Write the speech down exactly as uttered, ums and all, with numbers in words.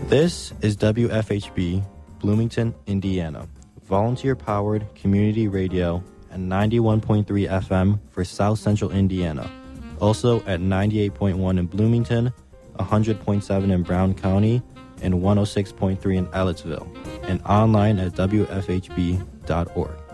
This is W F H B, Bloomington, Indiana, volunteer-powered community radio at ninety-one point three F M for South Central Indiana, also at ninety-eight point one in Bloomington, one hundred point seven in Brown County, and one oh six point three in Ellettsville, and online at W F H B dot org.